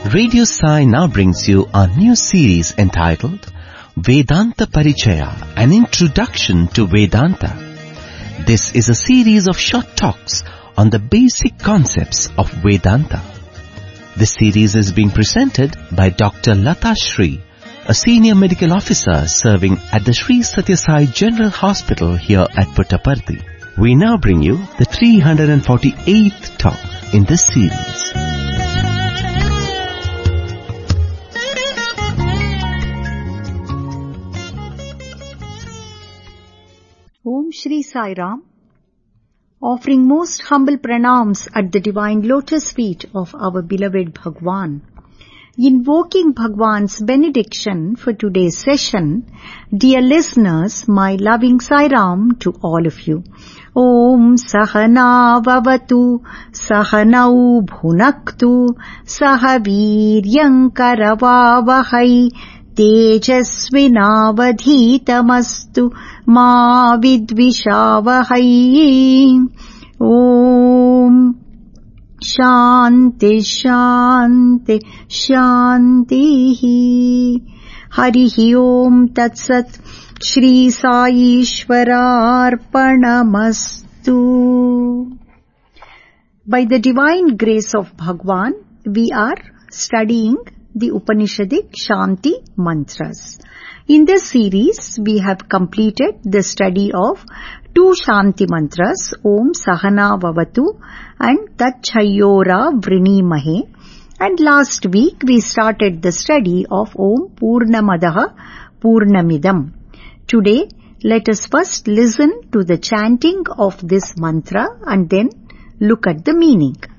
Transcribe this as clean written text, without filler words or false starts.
Radio Sai now brings you a new series entitled Vedanta Parichaya, an introduction to Vedanta. This is a series of short talks on the basic concepts of Vedanta. This series is being presented by Dr. Lata Shri, a senior medical officer serving at the Sri Satya Sai General Hospital here at Puttaparthi. We now bring you the 348th talk in this series. Om Shri Sai Ram, offering most humble pranams at the divine lotus feet of our beloved Bhagwan. Invoking Bhagwan's benediction for today's session, dear listeners, my loving Sai Ram to all of you. Om Sahana Vavatu Sahanau Bhunaktu Sahaviryam Karavavahai Tejasvinavadhitamastu ma vidvishavahai. Om Shanti Shanti Shanti. Harihi Om Tatsat. Shri Sai Ishwararpanamastu. By the divine grace of Bhagwan, we are studying the Upanishadic Shanti mantras. In this series, we have completed the study of two Shanti mantras, Om Sahana Vavatu and Tat Chayora Vrinimahe. And last week, we started the study of Om Purnamadaha Purnamidam. Today, let us first listen to the chanting of this mantra and then look at the meaning.